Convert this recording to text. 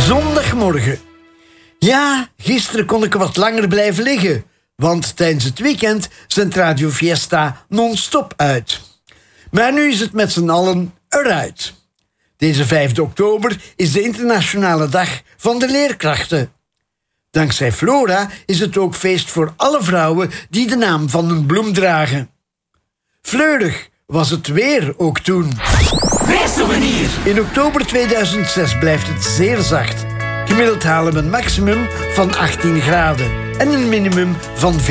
Zondagmorgen. Ja, gisteren kon ik wat langer blijven liggen, want tijdens het weekend zendt Radio Fiesta non-stop uit. Maar nu is het met z'n allen eruit. Deze 5 oktober is de internationale dag van de leerkrachten. Dankzij Flora is het ook feest voor alle vrouwen die de naam van een bloem dragen. Fleurig was het weer ook toen. Weersouvenir. In oktober 2006 blijft het zeer zacht. Gemiddeld halen we een maximum van 18 graden en een minimum van